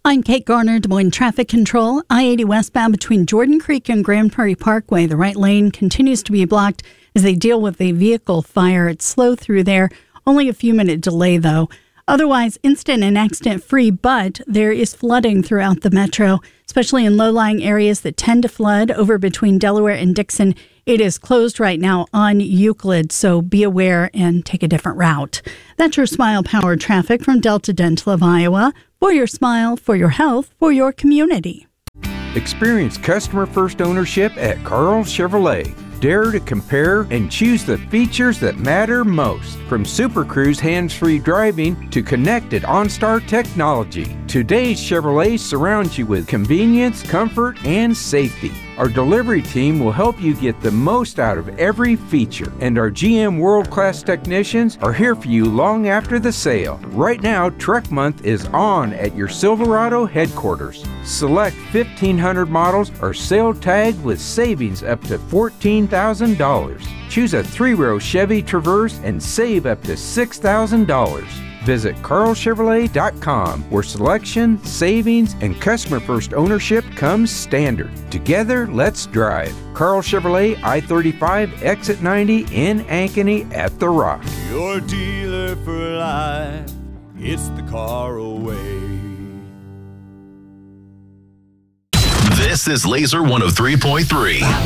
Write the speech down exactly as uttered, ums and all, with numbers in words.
I'm Kate Garner, Des Moines Traffic Control. I eighty westbound between Jordan Creek and Grand Prairie Parkway. The right lane continues to be blocked as they deal with a vehicle fire. It's slow through there. Only a few minute delay, though. Otherwise, instant and accident free, but there is flooding throughout the metro, especially in low-lying areas that tend to flood over between Delaware and Dixon. It is closed right now on Euclid, so be aware and take a different route. That's your Smile-powered traffic from Delta Dental of Iowa. For your smile, for your health, for your community. Experience customer-first ownership at Carl Chevrolet. Dare to compare and choose the features that matter most. From Super Cruise hands-free driving to connected OnStar technology, today's Chevrolet surrounds you with convenience, comfort, and safety. Our delivery team will help you get the most out of every feature, and our G M world-class technicians are here for you long after the sale. Right now, Truck Month is on at your Silverado headquarters. Select fifteen hundred models are sale tagged with savings up to fourteen thousand dollars. Choose a three-row Chevy Traverse and save up to six thousand dollars. Visit carl chevrolet dot com, where selection, savings, and customer-first ownership comes standard. Together, let's drive. Carl Chevrolet, I thirty-five, Exit ninety in Ankeny at The Rock. Your dealer for life, it's the Carl way. This is Laser one oh three point three.